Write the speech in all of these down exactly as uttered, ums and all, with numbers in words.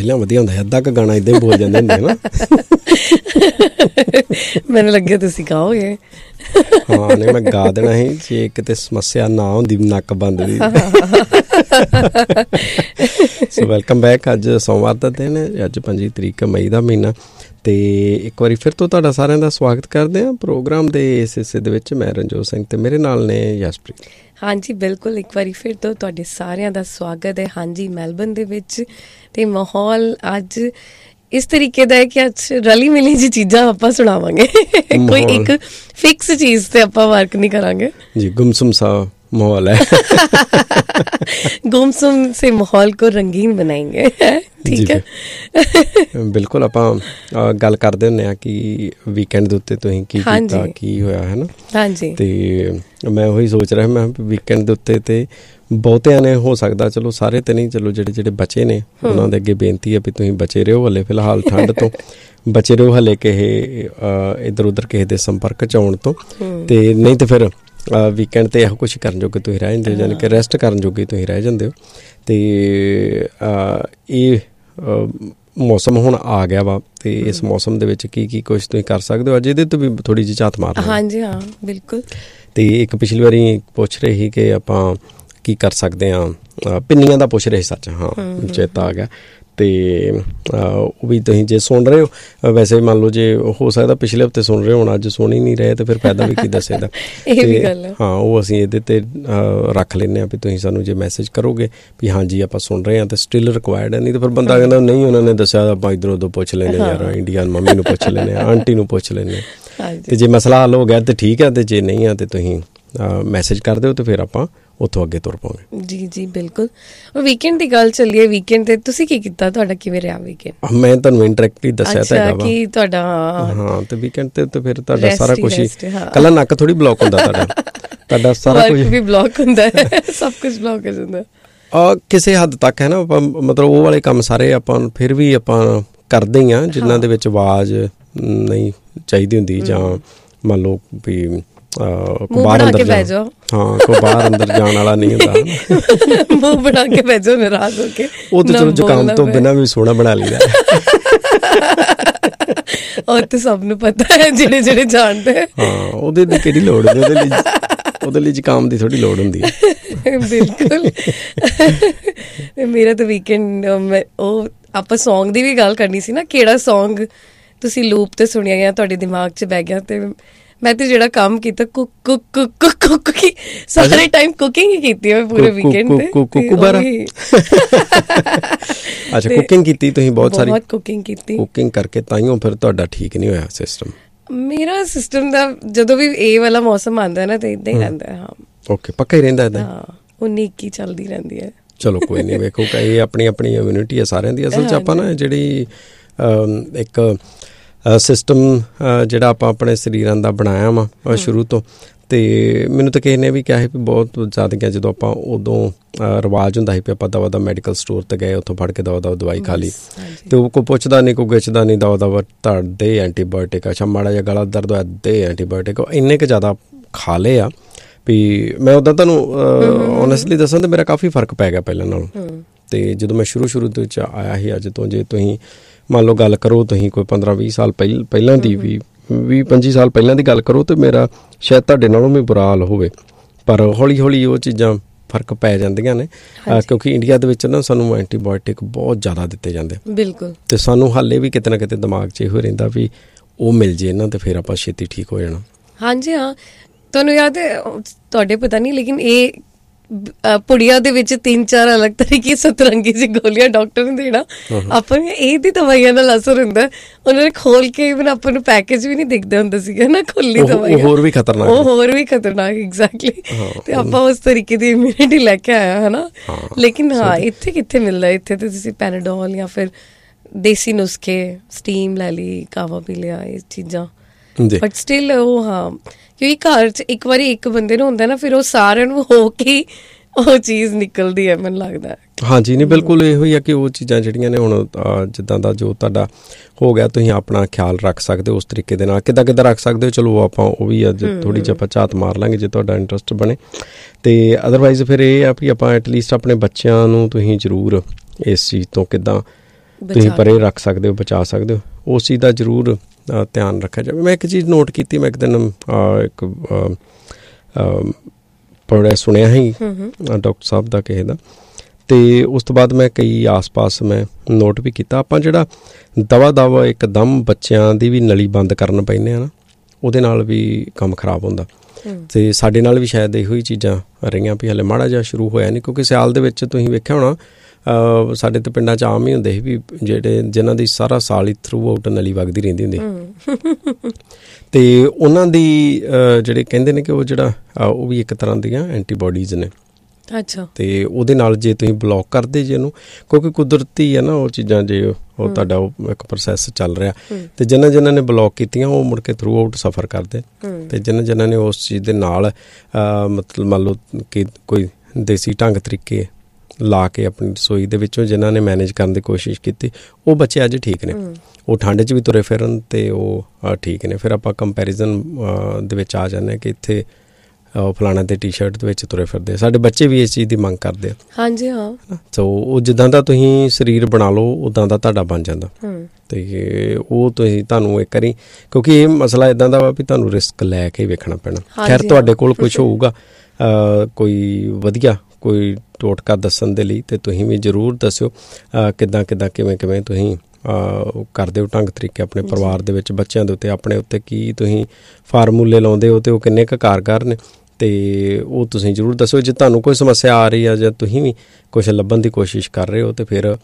ਪਹਿਲਾਂ ਵਧੀਆ ਹੁੰਦਾ, ਅੱਧਾ ਕੁ ਗਾਣਾ ਏਦਾਂ ਹੀ ਬੋਲ ਜਾਂਦੇ ਹੁੰਦੇ ਨਾ। ਮੈਨੂੰ ਲੱਗਿਆ ਤੁਸੀਂ ਗਾਓਗੇ। ਹਾਂ ਨਹੀਂ, ਮੈਂ ਗਾ ਦੇਣਾ ਸੀ ਜੇ ਕਿਤੇ ਸਮੱਸਿਆ ਨਾ ਹੁੰਦੀ ਨੱਕ ਬੰਦ ਦੀ। ਸੋ ਵੈਲਕਮ ਬੈਕ। ਅੱਜ ਸੋਮਵਾਰ ਦਾ ਦਿਨ ਹੈ, ਅੱਜ ਪੰਜੀ ਤਰੀਕ ਮਈ ਦਾ ਮਹੀਨਾ, ਅਤੇ ਇੱਕ ਵਾਰੀ ਫਿਰ ਤੋਂ ਤੁਹਾਡਾ ਸਾਰਿਆਂ ਦਾ ਸਵਾਗਤ ਕਰਦੇ ਹਾਂ ਪ੍ਰੋਗਰਾਮ ਦੇ ਇਸ ਹਿੱਸੇ ਦੇ ਵਿੱਚ। ਮੈਂ ਰਣਜੋਤ ਸਿੰਘ ਅਤੇ ਮੇਰੇ ਨਾਲ ਨੇ ਯਸ਼ਪ੍ਰੀਤ। ਹਾਂਜੀ ਬਿਲਕੁਲ, ਇੱਕ ਵਾਰੀ ਫਿਰ ਤੋਂ ਤੁਹਾਡੇ ਸਾਰਿਆਂ ਦਾ ਸਵਾਗਤ ਹੈ। ਹਾਂਜੀ ਮੈਲਬਨ ਦੇ ਵਿੱਚ, ਅਤੇ ਮਾਹੌਲ ਅੱਜ ਇਸ ਤਰੀਕੇ ਦਾ ਹੈ ਕਿ ਅੱਜ ਰਲੀ ਮਿਲੀ ਜੀ ਚੀਜ਼ਾਂ ਆਪਾਂ ਸੁਣਾਵਾਂਗੇ। ਕੋਈ ਇੱਕ ਫਿਕਸ ਚੀਜ਼ ਤੇ ਆਪਾਂ ਵਰਕ ਨਹੀਂ ਕਰਾਂਗੇ ਜੀ। ਗੁੰਮਸੁਮ ਸਾ माहौल है। गुमसुम से माहौल को रंगीन बनाएंगे। ठीक है बिल्कुल। ਆਪਾਂ ਗੱਲ ਕਰਦੇ ਹੁੰਦੇ ਹਾਂ ਕਿ ਵੀਕਐਂਡ ਦੇ ਉੱਤੇ ਤੁਸੀਂ ਕੀ ਕੀਤਾ, ਕੀ ਹੋਇਆ ਹੈ ਨਾ। ਹਾਂਜੀ। ਤੇ ਮੈਂ ਉਹੀ ਸੋਚ ਰਿਹਾ, ਮੈਂ ਵੀਕਐਂਡ ਦੇ ਉੱਤੇ ਤੇ ਬਹੁਤਿਆਂ ਨੇ ਹੋ ਸਕਦਾ, ਚਲੋ ਸਾਰੇ ਤੇ ਨਹੀਂ, ਚਲੋ ਜਿਹੜੇ ਜਿਹੜੇ ਬਚੇ ਨੇ ਉਹਨਾਂ ਦੇ ਅੱਗੇ ਬੇਨਤੀ ਹੈ ਵੀ ਤੁਸੀਂ ਬਚੇ ਰਹੋ ਹਲੇ ਫਿਲਹਾਲ ਠੰਡ ਤੋਂ, ਬਚੇ ਰਹੋ ਹਲੇ ਕਿਸੇ ਇੱਧਰ ਉੱਧਰ ਕਿਸੇ ਦੇ ਸੰਪਰਕ 'ਚ ਆਉਣ ਤੋਂ। ਤੇ ਨਹੀਂ ਤੇ ਫਿਰ ਵੀਕਐਂਡ 'ਤੇ ਇਹੋ ਕੁਛ ਕਰਨ ਜੋਗੇ ਤੁਸੀਂ ਰਹਿ ਜਾਂਦੇ ਹੋ, ਯਾਨੀ ਕਿ ਰੈਸਟ ਕਰਨ ਜੋਗੇ ਤੁਸੀਂ ਰਹਿ ਜਾਂਦੇ ਹੋ। ਅਤੇ ਇਹ ਮੌਸਮ ਹੁਣ ਆ ਗਿਆ ਵਾ, ਅਤੇ ਇਸ ਮੌਸਮ ਦੇ ਵਿੱਚ ਕੀ ਕੀ ਕੁਛ ਤੁਸੀਂ ਕਰ ਸਕਦੇ ਹੋ, ਅੱਜ ਇਹਦੇ ਤੋਂ ਵੀ ਥੋੜ੍ਹੀ ਜਿਹੀ ਝਾਤ ਮਾਰ। ਹਾਂਜੀ ਹਾਂ ਬਿਲਕੁਲ। ਅਤੇ ਇੱਕ ਪਿਛਲੀ ਵਾਰੀ ਪੁੱਛ ਰਹੇ ਸੀ ਕਿ ਆਪਾਂ ਕੀ ਕਰ ਸਕਦੇ ਹਾਂ, ਪਿੰਨੀਆਂ ਦਾ ਪੁੱਛ ਰਹੇ ਸੱਚ, ਹਾਂ ਚੇਤਾ ਆ ਗਿਆ। ਅਤੇ ਉਹ ਵੀ ਤੁਸੀਂ ਜੇ ਸੁਣ ਰਹੇ ਹੋ, ਵੈਸੇ ਮੰਨ ਲਓ ਜੇ ਹੋ ਸਕਦਾ ਪਿਛਲੇ ਹਫ਼ਤੇ ਸੁਣ ਰਹੇ ਹੋ, ਹੁਣ ਅੱਜ ਸੁਣ ਹੀ ਨਹੀਂ ਰਹੇ, ਤਾਂ ਫਿਰ ਫਾਇਦਾ ਵੀ ਕੀ ਦੱਸੇ ਦਾ। ਹਾਂ ਉਹ ਅਸੀਂ ਇਹਦੇ 'ਤੇ ਰੱਖ ਲੈਂਦੇ ਹਾਂ ਵੀ ਤੁਸੀਂ ਸਾਨੂੰ ਜੇ ਮੈਸੇਜ ਕਰੋਗੇ ਵੀ ਹਾਂਜੀ ਆਪਾਂ ਸੁਣ ਰਹੇ ਹਾਂ, ਅਤੇ ਸਟਿਲ ਰਿਕੁਆਇਰਡ ਹੈ। ਨਹੀਂ ਤਾਂ ਫਿਰ ਬੰਦਾ ਕਹਿੰਦਾ ਨਹੀਂ ਉਹਨਾਂ ਨੇ ਦੱਸਿਆ, ਆਪਾਂ ਇੱਧਰੋਂ ਉੱਧਰੋਂ ਪੁੱਛ ਲੈਂਦੇ ਯਾਰ, ਇੰਡੀਅਨ ਮੰਮੀ ਨੂੰ ਪੁੱਛ ਲੈਂਦੇ, ਆਂਟੀ ਨੂੰ ਪੁੱਛ ਲੈਂਦੇ। ਅਤੇ ਜੇ ਮਸਲਾ ਹੱਲ ਹੋ ਗਿਆ ਤਾਂ ਠੀਕ ਹੈ, ਅਤੇ ਜੇ ਨਹੀਂ ਆ ਤਾਂ ਤੁਸੀਂ ਮੈਸੇਜ ਕਰ ਦਿਓ, ਅਤੇ ਫਿਰ ਆਪਾਂ ਉੱਥੋਂ ਅੱਗੇ ਤੁਰ ਪਾਵਾਂਗੇ। ਜੀ ਜੀ ਬਿਲਕੁਲ। ਵੀਕਐਂਡ ਦੀ ਗੱਲ ਚੱਲੀਏ, ਵੀਕਐਂਡ 'ਤੇ ਤੁਸੀਂ ਕੀ ਕੀਤਾ, ਤੁਹਾਡਾ ਕਿਵੇਂ ਰਿਹਾ ਵੀਕਐਂਡ? ਮੈਂ ਤੁਹਾਨੂੰ ਇੰਟਰੈਕਟਲੀ ਦੱਸਿਆ ਤਾਂ ਹੈਗਾ ਵਾ ਕਿ ਤੁਹਾਡਾ ਹਾਂ, ਅਤੇ ਵੀਕਐਂਡ 'ਤੇ ਤਾਂ ਫਿਰ ਤੁਹਾਡਾ ਸਾਰਾ ਕੁਛ ਹੀ, ਇਕੱਲਾ ਨੱਕ ਥੋੜ੍ਹੀ ਬਲੋਕ ਹੁੰਦਾ ਤੁਹਾਡਾ, ਤੁਹਾਡਾ ਸਾਰਾ ਕੁਛ ਵੀ ਬਲੋਕ ਹੁੰਦਾ, ਸਭ ਕੁਛ ਬਲੋਕ ਹੋ ਜਾਂਦਾ ਕਿਸੇ ਹੱਦ ਤੱਕ, ਹੈ ਨਾ। ਆਪਾਂ ਮਤਲਬ ਉਹ ਵਾਲੇ ਕੰਮ ਸਾਰੇ ਆਪਾਂ ਫਿਰ ਵੀ ਆਪਾਂ ਕਰਦੇ ਹੀ ਹਾਂ ਜਿਨ੍ਹਾਂ ਦੇ ਵਿੱਚ ਆਵਾਜ਼ ਨਹੀਂ ਚਾਹੀਦੀ ਹੁੰਦੀ, ਜਾਂ ਮੰਨ ਲਓ ਵੀ ਬਾਹਰ ਅੰਦਰ ਬਹਿ ਜਾਓ, ਹਾਂ ਕੋਈ ਬਾਹਰ ਅੰਦਰ ਜਾਣ ਵਾਲਾ ਨਹੀਂ ਹੁੰਦਾ, ਮੂੰਹ ਬਣਾ ਕੇ ਬਹਿ ਜਾਓ ਨਾਰਾਜ਼ ਹੋ ਕੇ। ਉਹ ਤਾਂ ਚਲੋ ਜ਼ੁਕਾਮ ਤੋਂ ਬਿਨਾਂ ਵੀ ਸੋਹਣਾ ਬਣਾ ਲਈਦਾ, ਉਹ ਤਾਂ ਸਭ ਨੂੰ ਪਤਾ ਹੈ ਜਿਹੜੇ ਜਿਹੜੇ ਜਾਣਦੇ। ਹਾਂ ਉਹਦੇ ਦੀ ਕਿਹੜੀ ਲੋੜ ਹੁੰਦੀ, ਉਹਦੇ ਲਈ ਉਹਦੇ ਲਈ ਜ਼ੁਕਾਮ ਦੀ ਥੋੜ੍ਹੀ ਲੋੜ ਹੁੰਦੀ ਹੈ। ਬਿਲਕੁਲ। ਮੇਰਾ ਤਾਂ ਵੀਕਐਂਡ, ਉਹ ਆਪਾਂ ਸੌਂਗ ਦੀ ਵੀ ਗੱਲ ਕਰਨੀ ਸੀ ਨਾ, ਕਿਹੜਾ ਸੌਂਗ ਤੁਸੀਂ ਲੂਪ 'ਤੇ ਸੁਣਿਆ ਜਾਂ ਤੁਹਾਡੇ ਦਿਮਾਗ 'ਚ ਬਹਿ ਗਿਆ। ਅਤੇ ਮੈਂ ਤੇ ਜਿਹੜਾ ਕੰਮ ਕੀਤਾ, ਕੁੱਕ ਕੁੱਕ ਕੁੱਕ ਕੁੱਕ ਕੀ ਸਾਰੇ ਟਾਈਮ ਕੁਕਿੰਗ ਹੀ ਕੀਤੀ ਮੈਂ ਪੂਰੇ ਵੀਕਐਂਡ ਤੇ। ਅੱਛਾ ਕੁਕਿੰਗ ਕੀਤੀ ਤੁਸੀਂ ਬਹੁਤ ਸਾਰੀ? ਬਹੁਤ ਕੁਕਿੰਗ ਕੀਤੀ। ਕੁਕਿੰਗ ਕਰਕੇ ਤਾਂਹੀਓ ਫਿਰ ਤੁਹਾਡਾ ਠੀਕ ਨਹੀਂ ਹੋਇਆ ਸਿਸਟਮ? ਮੇਰਾ ਸਿਸਟਮ ਦਾ ਜਦੋਂ ਵੀ ਇਹ ਵਾਲਾ ਮੌਸਮ ਆਉਂਦਾ ਨਾ ਤਾਂ ਇੱਦਾਂ ਹੀ ਰਹਿੰਦਾ ਹੈ। ਹਾਂ ਓਕੇ, ਪੱਕਾ ਹੀ ਰਹਿੰਦਾ ਇੱਦਾਂ? ਹਾਂ ਉਨੀ ਇੱਕੀ ਚੱਲਦੀ ਰਹਿੰਦੀ ਹੈ। ਚਲੋ ਕੋਈ ਨਹੀਂ, ਵੇਖੋ ਇਹ ਆਪਣੀ ਆਪਣੀ ਇਮਿਊਨਿਟੀ ਹੈ ਸਾਰਿਆਂ ਦੀ। ਅਸਲ 'ਚ ਆਪਾਂ ਨਾ ਜਿਹੜੀ ਇੱਕ ਸਿਸਟਮ ਜਿਹੜਾ ਆਪਾਂ ਆਪਣੇ ਸਰੀਰਾਂ ਦਾ ਬਣਾਇਆ ਵਾ ਸ਼ੁਰੂ ਤੋਂ, ਅਤੇ ਮੈਨੂੰ ਤਾਂ ਕਿਸੇ ਨੇ ਵੀ ਕਿਹਾ ਸੀ ਵੀ ਬਹੁਤ ਜ਼ਿਆਦਾ, ਜਦੋਂ ਆਪਾਂ ਉਦੋਂ ਰਿਵਾਜ਼ ਹੁੰਦਾ ਸੀ ਵੀ ਆਪਾਂ ਦਵਾ ਦਾ ਮੈਡੀਕਲ ਸਟੋਰ 'ਤੇ ਗਏ, ਉੱਥੋਂ ਫੜ ਕੇ ਦਵਾ ਦਵਾ ਦਵਾਈ ਖਾ ਲਈ, ਅਤੇ ਉਹ ਕੋਈ ਪੁੱਛਦਾ ਨਹੀਂ, ਕੋਈ ਗਿੱਛਦਾ ਨਹੀਂ, ਦਵਾ ਦਵਾ ਧੜ ਦੇ ਐਂਟੀਬਾਇਓਟਿਕ, ਅੱਛਾ ਮਾੜਾ ਜਿਹਾ ਗਲਾ ਦਰਦ ਹੋਇਆ ਦੇ ਐਂਟੀਬਾਇਓਟਿਕ, ਇੰਨੇ ਕੁ ਜ਼ਿਆਦਾ ਖਾ ਲਏ ਆ ਵੀ ਮੈਂ ਉੱਦਾਂ ਤੁਹਾਨੂੰ ਓਨੈਸਟਲੀ ਦੱਸਾਂ ਤਾਂ ਮੇਰਾ ਕਾਫੀ ਫਰਕ ਪੈ ਗਿਆ ਪਹਿਲਾਂ ਨਾਲੋਂ। ਅਤੇ ਜਦੋਂ ਮੈਂ ਸ਼ੁਰੂ ਸ਼ੁਰੂ ਦੇ ਵਿੱਚ ਆਇਆ ਸੀ, ਅੱਜ ਤੋਂ ਜੇ ਤੁਸੀਂ ਮੰਨ ਲਓ ਗੱਲ ਕਰੋ, ਤੁਸੀਂ ਕੋਈ ਪੰਦਰਾਂ ਵੀਹ ਸਾਲ ਪਹਿਲ ਪਹਿਲਾਂ ਦੀ ਵੀ ਵੀਹ ਪੰਜੀ ਸਾਲ ਪਹਿਲਾਂ ਦੀ ਗੱਲ ਕਰੋ, ਤਾਂ ਮੇਰਾ ਸ਼ਾਇਦ ਤੁਹਾਡੇ ਨਾਲੋਂ ਵੀ ਬੁਰਾ ਹਾਲ ਹੋਵੇ, ਪਰ ਹੌਲੀ ਹੌਲੀ ਉਹ ਚੀਜ਼ਾਂ ਫਰਕ ਪੈ ਜਾਂਦੀਆਂ ਨੇ, ਕਿਉਂਕਿ ਇੰਡੀਆ ਦੇ ਵਿੱਚ ਨਾ ਸਾਨੂੰ ਐਂਟੀਬਾਇਓਟਿਕ ਬਹੁਤ ਜ਼ਿਆਦਾ ਦਿੱਤੇ ਜਾਂਦੇ। ਬਿਲਕੁਲ। ਅਤੇ ਸਾਨੂੰ ਹਾਲੇ ਵੀ ਕਿਤੇ ਨਾ ਕਿਤੇ ਦਿਮਾਗ 'ਚ ਇਹੋ ਰਹਿੰਦਾ ਵੀ ਉਹ ਮਿਲ ਜੇ ਇਹਨਾਂ, ਅਤੇ ਫਿਰ ਆਪਾਂ ਛੇਤੀ ਠੀਕ ਹੋ ਜਾਣਾ। ਹਾਂਜੀ ਹਾਂ, ਤੁਹਾਨੂੰ ਯਾਦ ਹੈ, ਤੁਹਾਡੇ ਪਤਾ ਨਹੀਂ, ਲੇਕਿਨ ਇਹ ਪੁੜੀਆਂ ਦੇ ਵਿੱਚ ਤਿੰਨ ਚਾਰ ਅਲੱਗ ਤਰੀਕੇ ਸਤਰੰਗੀ ਜਿਹੀ ਗੋਲੀਆਂ ਡਾਕਟਰ ਨੂੰ ਦੇਣਾ, ਆਪਾਂ ਨੂੰ ਇਹਦੀ ਦਵਾਈਆਂ ਨਾਲ ਅਸਰ ਹੁੰਦਾ। ਉਹਨਾਂ ਨੇ ਖੋਲ ਕੇ ਇਵਨ ਆਪਾਂ ਨੂੰ ਪੈਕੇਜ ਵੀ ਨਹੀਂ ਦਿਖਦਾ ਹੁੰਦਾ ਸੀਗਾ ਨਾ, ਖੁੱਲੀ ਦਵਾਈ, ਹੋਰ ਵੀ ਖਤਰਨਾਕ, ਉਹ ਹੋਰ ਵੀ ਖਤਰਨਾਕ। ਐਗਜ਼ੈਕਟਲੀ। ਤੇ ਆਪਾਂ ਉਸ ਤਰੀਕੇ ਦੀ ਇਮਿਊਨਿਟੀ ਲੈ ਕੇ ਆਇਆ ਹੈ ਨਾ। ਲੇਕਿਨ ਹਾਂ ਇੱਥੇ ਕਿੱਥੇ ਮਿਲਦਾ, ਇੱਥੇ ਤਾਂ ਤੁਸੀਂ ਪੈਰਾਡੋਲ ਜਾਂ ਫਿਰ ਦੇਸੀ ਨੁਸਖੇ, ਸਟੀਮ ਲੈ ਲਈ, ਕਾਵਾ ਪੀ ਲਿਆ, ਇਹ ਚੀਜ਼ਾਂ, ਬਟ ਸਟਿਲ ਉਹ ਹਾਂ, ਕਿਉਂਕਿ ਘਰ 'ਚ ਇੱਕ ਵਾਰੀ ਇੱਕ ਬੰਦੇ ਨੂੰ ਹੁੰਦਾ ਨਾ, ਫਿਰ ਉਹ ਸਾਰਿਆਂ ਨੂੰ ਹੋ ਕੇ ਉਹ ਚੀਜ਼ ਨਿਕਲਦੀ ਹੈ, ਮੈਨੂੰ ਲੱਗਦਾ। ਹਾਂਜੀ ਨਹੀਂ ਬਿਲਕੁਲ ਇਹੋ ਹੀ ਆ ਕਿ ਉਹ ਚੀਜ਼ਾਂ ਜਿਹੜੀਆਂ ਨੇ ਹੁਣ ਜਿੱਦਾਂ ਦਾ ਜੋ ਤੁਹਾਡਾ ਹੋ ਗਿਆ, ਤੁਸੀਂ ਆਪਣਾ ਖਿਆਲ ਰੱਖ ਸਕਦੇ ਹੋ ਉਸ ਤਰੀਕੇ ਦੇ ਨਾਲ। ਕਿੱਦਾਂ ਕਿੱਦਾਂ ਰੱਖ ਸਕਦੇ ਹੋ, ਚਲੋ ਆਪਾਂ ਉਹ ਵੀ ਅੱਜ ਥੋੜ੍ਹੀ ਜਿਹੀ ਆਪਾਂ ਝਾਤ ਮਾਰ ਲਾਂਗੇ ਜੇ ਤੁਹਾਡਾ ਇੰਟਰਸਟ ਬਣੇ। ਅਤੇ ਅਦਰਵਾਈਜ਼ ਫਿਰ ਇਹ ਆ ਵੀ ਆਪਾਂ ਐਟਲੀਸਟ ਆਪਣੇ ਬੱਚਿਆਂ ਨੂੰ ਤੁਸੀਂ ਜ਼ਰੂਰ ਇਸ ਚੀਜ਼ ਤੋਂ ਕਿੱਦਾਂ ਤੁਸੀਂ ਪਰੇ ਰੱਖ ਸਕਦੇ ਹੋ, ਬਚਾ ਸਕਦੇ ਹੋ। ਉਸ ਚੀਜ਼ ਦਾ ਜ਼ਰੂਰ ਧਿਆਨ ਰੱਖਿਆ ਜਾਵੇ। ਮੈਂ ਇੱਕ ਚੀਜ਼ ਨੋਟ ਕੀਤੀ, ਮੈਂ ਇੱਕ ਦਿਨ ਇੱਕ ਪੜ੍ਹਿਆ ਸੁਣਿਆ ਸੀ ਡਾਕਟਰ ਸਾਹਿਬ ਦਾ ਕਿਸੇ ਦਾ, ਅਤੇ ਉਸ ਤੋਂ ਬਾਅਦ ਮੈਂ ਕਈ ਆਸ ਪਾਸ ਮੈਂ ਨੋਟ ਵੀ ਕੀਤਾ, ਆਪਾਂ ਜਿਹੜਾ ਦਵਾ ਦਵਾ ਇੱਕਦਮ ਬੱਚਿਆਂ ਦੀ ਵੀ ਨਲੀ ਬੰਦ ਕਰਨ ਪੈਂਦੇ ਹਾਂ ਨਾ, ਉਹਦੇ ਨਾਲ ਵੀ ਕੰਮ ਖਰਾਬ ਹੁੰਦਾ। ਅਤੇ ਸਾਡੇ ਨਾਲ ਵੀ ਸ਼ਾਇਦ ਇਹੋ ਹੀ ਚੀਜ਼ਾਂ ਰਹੀਆਂ ਵੀ ਹਾਲੇ ਮਾੜਾ ਜਿਹਾ ਸ਼ੁਰੂ ਹੋਇਆ ਨਹੀਂ, ਕਿਉਂਕਿ ਸਿਆਲ ਦੇ ਵਿੱਚ ਤੁਸੀਂ ਵੇਖਿਆ ਹੋਣਾ ਸਾਡੇ ਤਾਂ ਪਿੰਡਾਂ 'ਚ ਆਮ ਹੀ ਹੁੰਦੇ ਸੀ ਵੀ ਜਿਹੜੇ ਜਿਨ੍ਹਾਂ ਦੀ ਸਾਰਾ ਸਾਲ ਹੀ ਥਰੂ ਆਊਟ ਨਲੀ ਵਗਦੀ ਰਹਿੰਦੀ ਹੁੰਦੀ, ਅਤੇ ਉਹਨਾਂ ਦੀ ਜਿਹੜੇ ਕਹਿੰਦੇ ਨੇ ਕਿ ਉਹ ਜਿਹੜਾ ਉਹ ਵੀ ਇੱਕ ਤਰ੍ਹਾਂ ਦੀਆਂ ਐਂਟੀਬੋਡੀਜ਼ ਨੇ। ਅੱਛਾ। ਅਤੇ ਉਹਦੇ ਨਾਲ ਜੇ ਤੁਸੀਂ ਬਲੋਕ ਕਰਦੇ ਜੇ ਇਹਨੂੰ, ਕਿਉਂਕਿ ਕੁਦਰਤੀ ਹੈ ਨਾ ਉਹ ਚੀਜ਼ਾਂ, ਜੇ ਉਹ ਤੁਹਾਡਾ ਉਹ ਇੱਕ ਪ੍ਰੋਸੈਸ ਚੱਲ ਰਿਹਾ, ਅਤੇ ਜਿਨ੍ਹਾਂ ਜਿਨ੍ਹਾਂ ਨੇ ਬਲੋਕ ਕੀਤੀਆਂ ਉਹ ਮੁੜ ਕੇ ਥਰੂ ਆਊਟ ਸਫਰ ਕਰਦੇ, ਅਤੇ ਜਿਨ੍ਹਾਂ ਜਿਨ੍ਹਾਂ ਨੇ ਉਸ ਚੀਜ਼ ਦੇ ਨਾਲ ਮਤਲਬ ਮੰਨ ਲਓ ਕਿ ਕੋਈ ਦੇਸੀ ਢੰਗ ਤਰੀਕੇ ਲਾ ਕੇ ਆਪਣੀ ਰਸੋਈ ਦੇ ਵਿੱਚੋਂ ਜਿਨ੍ਹਾਂ ਨੇ ਮੈਨੇਜ ਕਰਨ ਦੀ ਕੋਸ਼ਿਸ਼ ਕੀਤੀ, ਉਹ ਬੱਚੇ ਅੱਜ ਠੀਕ ਨੇ, ਉਹ ਠੰਡ 'ਚ ਵੀ ਤੁਰੇ ਫਿਰਨ ਅਤੇ ਉਹ ਠੀਕ ਨੇ। ਫਿਰ ਆਪਾਂ ਕੰਪੈਰੀਜ਼ਨ ਦੇ ਵਿੱਚ ਆ ਜਾਂਦੇ ਹਾਂ ਕਿ ਇੱਥੇ ਫਲਾਣਾ ਦੇ ਟੀ ਸ਼ਰਟ ਦੇ ਵਿੱਚ ਤੁਰੇ ਫਿਰਦੇ, ਸਾਡੇ ਬੱਚੇ ਵੀ ਇਸ ਚੀਜ਼ ਦੀ ਮੰਗ ਕਰਦੇ ਆ। ਹਾਂਜੀ ਹਾਂ। ਸੋ ਉਹ ਜਿੱਦਾਂ ਦਾ ਤੁਸੀਂ ਸਰੀਰ ਬਣਾ ਲਓ ਉੱਦਾਂ ਦਾ ਤੁਹਾਡਾ ਬਣ ਜਾਂਦਾ, ਅਤੇ ਉਹ ਤੁਸੀਂ ਤੁਹਾਨੂੰ ਇੱਕ ਵਾਰੀ, ਕਿਉਂਕਿ ਇਹ ਮਸਲਾ ਇੱਦਾਂ ਦਾ ਵਾ ਵੀ ਤੁਹਾਨੂੰ ਰਿਸਕ ਲੈ ਕੇ ਵੇਖਣਾ ਪੈਣਾ। ਖੈਰ ਤੁਹਾਡੇ ਕੋਲ ਕੁਛ ਹੋਊਗਾ ਕੋਈ ਵਧੀਆ ਕੋਈ ਟੋਟਕਾ ਦੱਸਣ ਦੇ ਲਈ, ਅਤੇ ਤੁਸੀਂ ਵੀ ਜ਼ਰੂਰ ਦੱਸਿਓ ਕਿੱਦਾਂ ਕਿੱਦਾਂ ਕਿਵੇਂ ਕਿਵੇਂ ਤੁਸੀਂ ਕਰਦੇ ਹੋ ਢੰਗ ਤਰੀਕੇ ਆਪਣੇ ਪਰਿਵਾਰ ਦੇ ਵਿੱਚ, ਬੱਚਿਆਂ ਦੇ ਉੱਤੇ, ਆਪਣੇ ਉੱਤੇ ਕੀ ਤੁਸੀਂ ਫਾਰਮੂਲੇ ਲਾਉਂਦੇ ਹੋ ਅਤੇ ਉਹ ਕਿੰਨੇ ਕੁ ਕਾਰਗਰ ਨੇ, ਅਤੇ ਉਹ ਤੁਸੀਂ ਜ਼ਰੂਰ ਦੱਸੋ। ਜੇ ਤੁਹਾਨੂੰ ਕੋਈ ਸਮੱਸਿਆ ਆ ਰਹੀ ਆ ਜਾਂ ਤੁਸੀਂ ਵੀ ਕੁਛ ਲੱਭਣ ਦੀ ਕੋਸ਼ਿਸ਼ ਕਰ ਰਹੇ ਹੋ, ਅਤੇ ਫਿਰ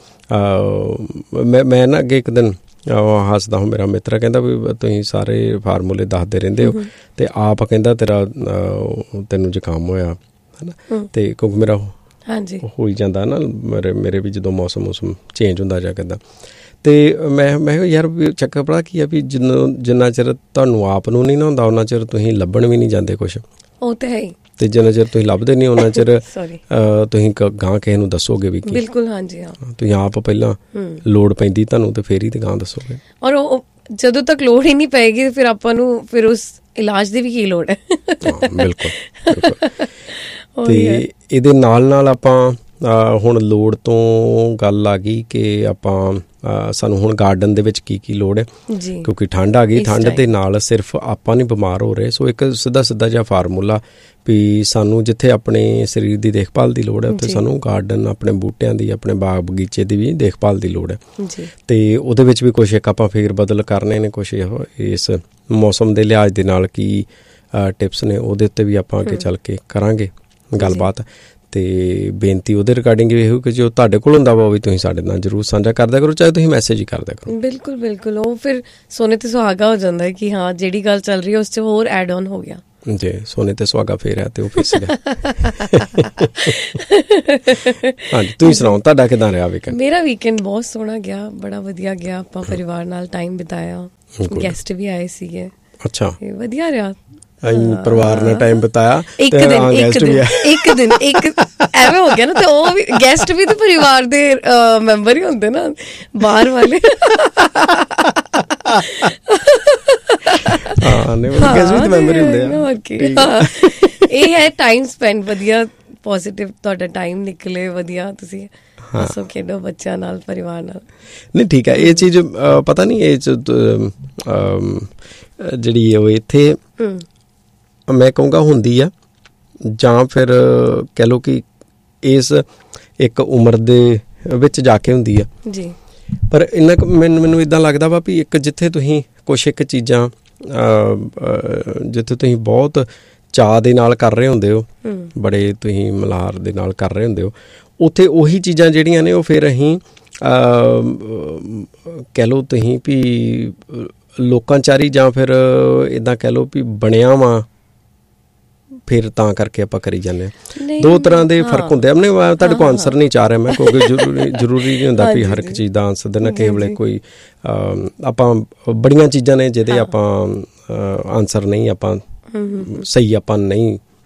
ਮੈਂ ਮੈਂ ਨਾ ਅੱਗੇ ਇੱਕ ਦਿਨ ਹੱਸਦਾ ਹਾਂ, ਮੇਰਾ ਮਿੱਤਰ ਕਹਿੰਦਾ ਵੀ ਤੁਸੀਂ ਸਾਰੇ ਫਾਰਮੂਲੇ ਦੱਸਦੇ ਰਹਿੰਦੇ ਹੋ, ਅਤੇ ਆਪ ਕਹਿੰਦਾ ਤੇਰਾ ਤੈਨੂੰ ਜ਼ੁਕਾਮ ਹੋਇਆ ਹੈ ਨਾ, ਅਤੇ ਕਿਉਂਕਿ ਮੇਰਾ ਹਾਂਜੀ ਹੋ ਹੀ ਜਾਂਦਾ ਨਾ, ਮੇਰੇ ਮੇਰੇ ਵੀ ਜਦੋਂ ਮੌਸਮ ਮੌਸਮ ਚੇਂਜ ਹੁੰਦਾ ਜਾਂ ਕਿੱਦਾਂ, ਅਤੇ ਮੈਂ ਮੈਂ ਕਿਹਾ ਯਾਰ ਵੀ ਚੱਕਰ ਪਤਾ ਕੀ ਆ ਵੀ ਜਿੰਨਾ ਜਿੰਨਾ ਚਿਰ ਤੁਹਾਨੂੰ ਆਪ ਨੂੰ ਨਹੀਂ ਨਾ ਹੁੰਦਾ ਉਹਨਾਂ ਚਿਰ ਤੁਸੀਂ ਲੱਭਣ ਵੀ ਨਹੀਂ ਜਾਂਦੇ ਕੁਛ, ਉਹ ਤਾਂ ਹੈ ਹੀ, ਅਤੇ ਜਿੰਨਾ ਚਿਰ ਤੁਸੀਂ ਲੱਭਦੇ ਨਹੀਂ ਉਹਨਾਂ ਚਿਰ ਤੁਸੀਂ ਗਾਂ ਕਿਸੇ ਨੂੰ ਦੱਸੋਗੇ ਵੀ ਕੀ। ਬਿਲਕੁਲ ਹਾਂਜੀ ਹਾਂ। ਤੁਸੀਂ ਆਪ ਪਹਿਲਾਂ ਲੋੜ ਪੈਂਦੀ ਤੁਹਾਨੂੰ ਅਤੇ ਫਿਰ ਹੀ ਤਾਂ ਗਾਂ ਦੱਸੋਗੇ, ਔਰ ਉਹ ਜਦੋਂ ਤੱਕ ਲੋੜ ਹੀ ਨਹੀਂ ਪਏਗੀ ਫਿਰ ਆਪਾਂ ਨੂੰ ਫਿਰ ਉਸ ਇਲਾਜ ਦੀ ਵੀ ਕੀ ਲੋੜ ਹੈ। ਬਿਲਕੁਲ ਬਿਲਕੁਲ। ਅਤੇ ਇਹਦੇ ਨਾਲ ਨਾਲ ਆਪਾਂ ਹੁਣ ਲੋੜ ਤੋਂ ਗੱਲ ਆ ਗਈ ਕਿ ਆਪਾਂ ਸਾਨੂੰ ਹੁਣ ਗਾਰਡਨ ਦੇ ਵਿੱਚ ਕੀ ਕੀ ਲੋੜ ਹੈ, ਕਿਉਂਕਿ ਠੰਡ ਆ ਗਈ, ਠੰਡ ਦੇ ਨਾਲ ਸਿਰਫ ਆਪਾਂ ਨਹੀਂ ਬਿਮਾਰ ਹੋ ਰਹੇ। ਸੋ ਇੱਕ ਸਿੱਧਾ ਸਿੱਧਾ ਜਿਹਾ ਫਾਰਮੂਲਾ ਵੀ ਸਾਨੂੰ ਜਿੱਥੇ ਆਪਣੇ ਸਰੀਰ ਦੀ ਦੇਖਭਾਲ ਦੀ ਲੋੜ ਹੈ ਉੱਥੇ ਸਾਨੂੰ ਗਾਰਡਨ, ਆਪਣੇ ਬੂਟਿਆਂ ਦੀ, ਆਪਣੇ ਬਾਗ ਬਗੀਚੇ ਦੀ ਵੀ ਦੇਖਭਾਲ ਦੀ ਲੋੜ ਹੈ, ਅਤੇ ਉਹਦੇ ਵਿੱਚ ਵੀ ਕੁਛ ਇੱਕ ਆਪਾਂ ਫੇਰ ਬਦਲ ਕਰਨੇ ਨੇ, ਕੁਛ ਇਸ ਮੌਸਮ ਦੇ ਲਿਹਾਜ਼ ਦੇ ਨਾਲ ਕੀ ਟਿਪਸ ਨੇ ਉਹਦੇ ਉੱਤੇ ਵੀ ਆਪਾਂ ਅੱਗੇ ਚੱਲ ਕੇ ਕਰਾਂਗੇ ਗੱਲਬਾਤ। ਅਤੇ ਬੇਨਤੀ ਉਹਦੇ ਰਿਗਾਰਡਿੰਗ ਇਹ ਹੋ ਕਿ ਜੋ ਤੁਹਾਡੇ ਕੋਲ ਹੁੰਦਾ ਵਾ ਉਹ ਵੀ ਤੁਸੀਂ ਸਾਡੇ ਨਾਲ ਜ਼ਰੂਰ ਸਾਂਝਾ ਕਰਦਿਆ ਕਰੋ, ਚਾਹੇ ਤੁਸੀਂ ਮੈਸੇਜ ਹੀ ਕਰਦਿਆ ਕਰੋ। ਬਿਲਕੁਲ ਬਿਲਕੁਲ, ਉਹ ਫਿਰ ਸੋਨੇ 'ਤੇ ਸੁਹਾਗਾ ਹੋ ਜਾਂਦਾ ਹੈ ਕਿ ਹਾਂ ਜਿਹੜੀ ਗੱਲ ਚੱਲ ਰਹੀ ਹੈ ਉਸ 'ਚ ਹੋਰ ਐਡ ਔਨ ਹੋ ਗਿਆ। ਜੀ, ਸੋਨੇ 'ਤੇ ਸੁਹਾਗਾ ਫੇਰ ਹੈ ਅਤੇ ਉਹ ਫਿਸ ਗਿਆ। ਹਾਂਜੀ, ਤੁਸੀਂ ਸੁਣਾਓ ਤੁਹਾਡਾ ਕਿੱਦਾਂ ਰਿਹਾ ਵੀਕਐਂਡ? ਮੇਰਾ ਵੀਕਐਂਡ ਬਹੁਤ ਸੋਹਣਾ ਗਿਆ, ਬੜਾ ਵਧੀਆ ਗਿਆ। ਆਪਾਂ ਪਰਿਵਾਰ ਨਾਲ ਟਾਈਮ ਬਿਤਾਇਆ, ਗੈਸਟ ਵੀ ਆਏ ਸੀਗੇ। ਅੱਛਾ, ਵਧੀਆ ਰਿਹਾ। ਪਰਿਵਾਰ ਨਾਲ ਟਾਈਮ ਬਿਤਾਇਆ, ਇੱਕ ਦਿਨ ਇੱਕ ਦਿਨ ਇੱਕ ਦਿਨ ਇੱਕ ਐਵੇਂ ਹੋ ਗਿਆ ਨਾ, ਤੇ ਉਹ ਵੀ ਗੈਸਟ ਵੀ ਤਾਂ ਪਰਿਵਾਰ ਦੇ ਮੈਂਬਰ ਹੀ ਹੁੰਦੇ ਨਾ, ਬਾਹਰ ਵਾਲੇ। ਇਹ ਹੈ ਟਾਈਮ ਸਪੈਂਡ ਵਧੀਆ, ਪੋਜ਼ੀਟਿਵ ਤੁਹਾਡਾ ਟਾਈਮ ਨਿਕਲੇ, ਵਧੀਆ ਤੁਸੀਂ ਹੱਸੋ ਖੇਡੋ ਬੱਚਿਆਂ ਨਾਲ, ਪਰਿਵਾਰ ਨਾਲ। ਨਹੀਂ ਠੀਕ ਹੈ, ਇਹ ਚੀਜ਼ ਪਤਾ ਨਹੀਂ ਇਹ ਜਿਹੜੀ ਉਹ ਇੱਥੇ ਮੈਂ ਕਹੂੰਗਾ ਹੁੰਦੀ ਆ, ਜਾਂ ਫਿਰ ਕਹਿ ਲਓ ਕਿ ਇਸ ਇੱਕ ਉਮਰ ਦੇ ਵਿੱਚ ਜਾ ਕੇ ਹੁੰਦੀ ਆ ਜੀ। ਪਰ ਇੰਨਾ ਕੁ ਮੈਨੂੰ ਮੈਨੂੰ ਇੱਦਾਂ ਲੱਗਦਾ ਵਾ ਵੀ ਇੱਕ ਜਿੱਥੇ ਤੁਸੀਂ ਕੁਛ ਇੱਕ ਚੀਜ਼ਾਂ ਜਿੱਥੇ ਤੁਸੀਂ ਬਹੁਤ ਚਾਅ ਦੇ ਨਾਲ ਕਰ ਰਹੇ ਹੁੰਦੇ ਹੋ, ਬੜੇ ਤੁਸੀਂ ਮਲਹਾਰ ਦੇ ਨਾਲ ਕਰ ਰਹੇ ਹੁੰਦੇ ਹੋ, ਉੱਥੇ ਉਹੀ ਚੀਜ਼ਾਂ ਜਿਹੜੀਆਂ ਨੇ ਉਹ ਫਿਰ ਅਸੀਂ ਕਹਿ ਲਓ ਤੁਸੀਂ ਵੀ ਲੋਕਾਂ ਚਾਰੀ ਜਾਂ ਫਿਰ ਇੱਦਾਂ ਕਹਿ ਲਓ ਵੀ ਬਣਿਆ ਵਾ, ਫਿਰ ਤਾਂ ਕਰਕੇ ਆਪਾਂ ਕਰੀ ਜਾਂਦੇ ਹਾਂ। ਦੋ ਤਰ੍ਹਾਂ ਦੇ ਫਰਕ ਹੁੰਦੇ ਆ। ਆਪਣੇ ਤੁਹਾਡੇ ਕੋਲ ਆਨਸਰ ਨਹੀਂ ਚਾਹ ਰਿਹਾ ਮੈਂ, ਕਿਉਂਕਿ ਜ਼ਰੂਰੀ ਜ਼ਰੂਰੀ ਨਹੀਂ ਹੁੰਦਾ ਵੀ ਹਰ ਇੱਕ ਚੀਜ਼ ਦਾ ਆਨਸਰ ਦੇਣਾ। ਕਿਸੇ ਵੇਲੇ ਕੋਈ ਆਪਾਂ ਬੜੀਆਂ ਚੀਜ਼ਾਂ ਨੇ ਜਿਹਦੇ ਆਪਾਂ ਆਨਸਰ ਨਹੀਂ ਆਪਾਂ ਸਹੀ ਆਪਾਂ ਨਹੀਂ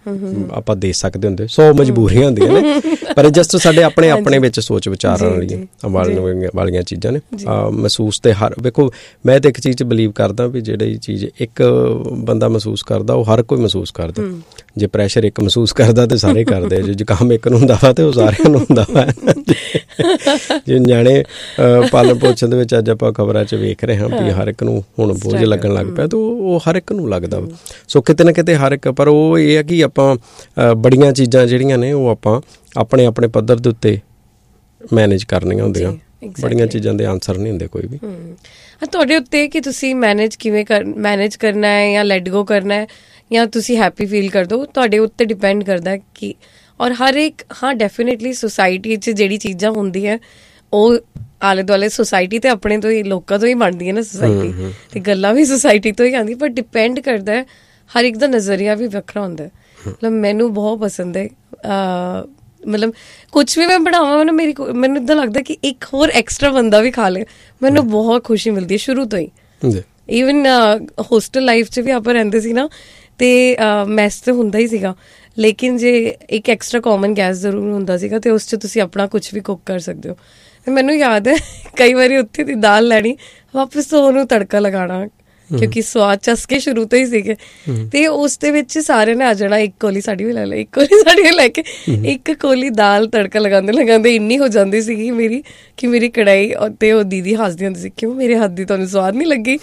ਆਪਾਂ ਦੇ ਸਕਦੇ ਹੁੰਦੇ, ਸੌ ਮਜਬੂਰੀਆਂ ਹੁੰਦੀਆਂ ਨੇ, ਪਰ ਜਸਟ ਸਾਡੇ ਆਪਣੇ ਆਪਣੇ ਵਿੱਚ ਸੋਚ ਵਿਚਾਰਾਂ ਵਾਲੀਆਂ ਵਾਲੀਆਂ ਵਾਲੀਆਂ ਚੀਜ਼ਾਂ ਨੇ। ਮਹਿਸੂਸ ਤੇ ਹਰ ਵੇਖੋ, ਮੈਂ ਤਾਂ ਇੱਕ ਚੀਜ਼ 'ਚ ਬਲੀਵ ਕਰਦਾ ਵੀ ਜਿਹੜੀ ਚੀਜ਼ ਇੱਕ ਬੰਦਾ ਮਹਿਸੂਸ ਕਰਦਾ ਉਹ ਹਰ ਕੋਈ ਮਹਿਸੂਸ ਕਰਦਾ। ਜੇ ਪ੍ਰੈਸ਼ਰ ਇੱਕ ਮਹਿਸੂਸ ਕਰਦਾ ਤੇ ਸਾਰੇ ਕਰਦੇ, ਜੇ ਜ਼ੁਕਾਮ ਇੱਕ ਨੂੰ ਹੁੰਦਾ ਵਾ ਤੇ ਉਹ ਸਾਰਿਆਂ ਨੂੰ ਹੁੰਦਾ ਵਾ। ਜੇ ਨਿਆਣੇ ਪਾਲਣ ਪੋਸ਼ਣ ਦੇ ਵਿੱਚ ਅੱਜ ਆਪਾਂ ਖਬਰਾਂ 'ਚ ਵੇਖ ਰਹੇ ਹਾਂ ਵੀ ਹਰ ਇੱਕ ਨੂੰ ਹੁਣ ਬੋਝ ਲੱਗਣ ਲੱਗ ਪਿਆ, ਤਾਂ ਉਹ ਹਰ ਇੱਕ ਨੂੰ ਲੱਗਦਾ ਵਾ। ਸੋ ਕਿਤੇ ਨਾ ਕਿਤੇ ਹਰ ਇੱਕ, ਪਰ ਉਹ ਇਹ ਹੈ ਕਿ ਆਪਾਂ ਬੜੀਆਂ ਚੀਜ਼ਾਂ ਜਿਹੜੀਆਂ ਨੇ ਉਹ ਆਪਾਂ ਆਪਣੇ ਆਪਣੇ ਪੱਧਰ ਦੇ ਉੱਤੇ ਮੈਨੇਜ ਕਰਨੀਆਂ ਹੁੰਦੀਆਂ। ਬੜੀਆਂ ਚੀਜ਼ਾਂ ਦੇ ਆਨਸਰ ਨਹੀਂ ਹੁੰਦੇ ਕੋਈ ਵੀ। ਤੁਹਾਡੇ ਉੱਤੇ ਕਿ ਤੁਸੀਂ ਮੈਨੇਜ ਕਿਵੇਂ ਕਰ ਮੈਨੇਜ ਕਰਨਾ ਹੈ ਜਾਂ ਲੈਟ ਗੋ ਕਰਨਾ ਹੈ ਜਾਂ ਤੁਸੀਂ ਹੈਪੀ ਫੀਲ ਕਰ ਦਿਓ, ਤੁਹਾਡੇ ਉੱਤੇ ਡਿਪੈਂਡ ਕਰਦਾ ਕਿ ਔਰ ਹਰ ਇੱਕ ਹਾਂ ਡੈਫੀਨੇਟਲੀ ਸੁਸਾਇਟੀ 'ਚ ਜਿਹੜੀ ਚੀਜ਼ਾਂ ਹੁੰਦੀਆਂ ਉਹ ਆਲੇ ਦੁਆਲੇ ਸੁਸਾਇਟੀ ਤੇ ਆਪਣੇ ਤੋਂ ਹੀ ਲੋਕਾਂ ਤੋਂ ਹੀ ਬਣਦੀ ਹੈ ਨਾ ਸੁਸਾਇਟੀ, ਤੇ ਗੱਲਾਂ ਵੀ ਸੁਸਾਇਟੀ ਤੋਂ ਹੀ ਆਉਂਦੀ, ਪਰ ਡਿਪੈਂਡ ਕਰਦਾ ਹੈ ਹਰ ਇੱਕ ਦਾ ਨਜ਼ਰੀਆ ਵੀ ਵੱਖਰਾ ਹੁੰਦਾ। ਮਤਲਬ ਮੈਨੂੰ ਬਹੁਤ ਪਸੰਦ ਹੈ, ਮਤਲਬ ਕੁਛ ਵੀ ਮੈਂ ਬਣਾਵਾਂ ਨਾ ਮੇਰੀ ਮੈਨੂੰ ਇੱਦਾਂ ਲੱਗਦਾ ਕਿ ਇੱਕ ਹੋਰ ਐਕਸਟਰਾ ਬੰਦਾ ਵੀ ਖਾ ਲੇ, ਮੈਨੂੰ ਬਹੁਤ ਖੁਸ਼ੀ ਮਿਲਦੀ ਹੈ ਸ਼ੁਰੂ ਤੋਂ ਹੀ। ਈਵਨ ਹੋਸਟਲ ਲਾਈਫ 'ਚ ਵੀ ਆਪਾਂ ਰਹਿੰਦੇ ਸੀ ਨਾ, ਤੇ ਮੈਸ ਤਾਂ ਹੁੰਦਾ ਹੀ ਸੀਗਾ, ਲੇਕਿਨ ਜੇ ਇੱਕ ਐਕਸਟਰਾ ਕਾਮਨ ਗੈਸ ਜ਼ਰੂਰ ਹੁੰਦਾ ਸੀਗਾ ਤੇ ਉਸ 'ਚ ਤੁਸੀਂ ਆਪਣਾ ਕੁਛ ਵੀ ਕੁੱਕ ਕਰ ਸਕਦੇ ਹੋ। ਮੈਨੂੰ ਯਾਦ ਹੈ ਕਈ ਵਾਰੀ ਉੱਥੇ ਦੀ ਦਾਲ ਲੈਣੀ, ਵਾਪਿਸ ਤੋਂ ਉਹਨੂੰ ਤੜਕਾ ਲਗਾਉਣਾ, ਕਿਉਂਕਿ ਸਵਾਦ ਚਸਕੇ ਸ਼ੁਰੂ ਤੋਂ ਹੀ ਸੀਗੇ, ਤੇ ਉਸ ਦੇ ਵਿੱਚ ਸਾਰਿਆਂ ਨੇ ਆ ਜਾਣਾ, ਇੱਕ ਕੋਲੀ ਸਾਡੀ ਵੀ ਲੈ ਲੈ, ਇੱਕ ਕੋਲੀ ਸਾਡੀ ਵੀ ਲੈ ਕੇ ਇੱਕ ਕੋਲੀ ਦਾਲ ਤੜਕਾ ਲਗਾਉਂਦੇ ਲਗਾਉਂਦੇ ਇੰਨੀ ਹੋ ਜਾਂਦੀ ਸੀਗੀ ਮੇਰੀ ਕਿ ਮੇਰੀ ਕੜਾਈ, ਤੇ ਉਹ ਦੀਦੀ ਹੱਸਦੀ ਹੁੰਦੀ ਸੀ, ਕਿਉਂ ਮੇਰੇ ਹੱਥ ਦੀ ਤੁਹਾਨੂੰ ਸਵਾਦ ਨਹੀਂ ਲੱਗੀ?